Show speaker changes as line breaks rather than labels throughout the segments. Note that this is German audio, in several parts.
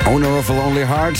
Owner of a Lonely Heart.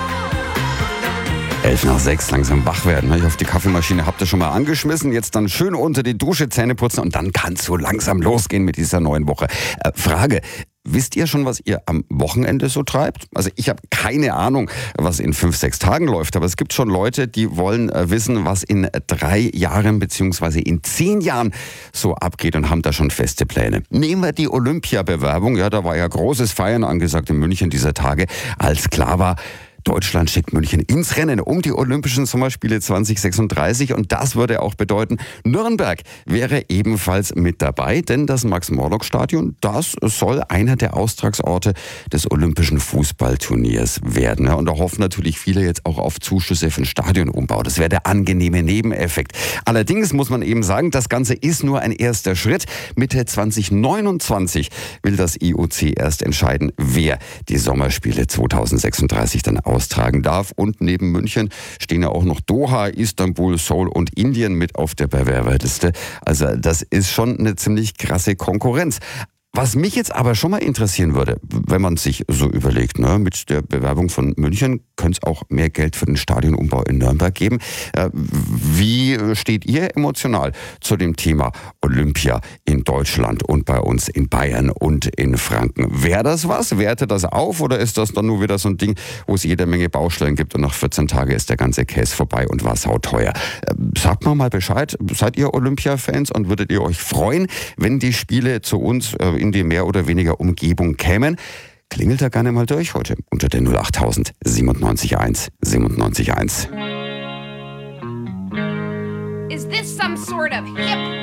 5:11, langsam wach werden. Ich hoffe, die Kaffeemaschine habt ihr schon mal angeschmissen. Jetzt dann schön unter die Dusche, Zähne putzen und dann kann es so langsam losgehen mit dieser neuen Woche. Frage, wisst ihr schon, was ihr am Wochenende so treibt? Also ich habe keine Ahnung, was in 5-6 Tagen läuft, aber es gibt schon Leute, die wollen wissen, was in 3 Jahren bzw. in 10 Jahren so abgeht und haben da schon feste Pläne. Nehmen wir die Olympiabewerbung. Ja, da war ja großes Feiern angesagt in München dieser Tage, als klar war, Deutschland schickt München ins Rennen um die Olympischen Sommerspiele 2036 und das würde auch bedeuten, Nürnberg wäre ebenfalls mit dabei, denn das Max-Morlock-Stadion, das soll einer der Austragsorte des Olympischen Fußballturniers werden. Und da hoffen natürlich viele jetzt auch auf Zuschüsse für den Stadionumbau. Das wäre der angenehme Nebeneffekt. Allerdings muss man eben sagen, das Ganze ist nur ein erster Schritt. Mitte 2029 will das IOC erst entscheiden, wer die Sommerspiele 2036 dann austragen darf. Und neben München stehen ja auch noch Doha, Istanbul, Seoul und Indien mit auf der Bewerberliste. Also das ist schon eine ziemlich krasse Konkurrenz. Was mich jetzt aber schon mal interessieren würde, wenn man sich so überlegt, mit der Bewerbung von München könnte es auch mehr Geld für den Stadionumbau in Nürnberg geben. Wie steht ihr emotional zu dem Thema Olympia in Deutschland und bei uns in Bayern und in Franken? Wäre das was? Wertet das auf oder ist das dann nur wieder so ein Ding, wo es jede Menge Baustellen gibt und nach 14 Tagen ist der ganze Case vorbei und war sauteuer? Sagt mal Bescheid. Seid ihr Olympia-Fans und würdet ihr euch freuen, wenn die Spiele zu uns in die mehr oder weniger Umgebung kämen? Klingelt da gerne mal durch heute unter der 08000 97 97 1.
Is this some sort of hip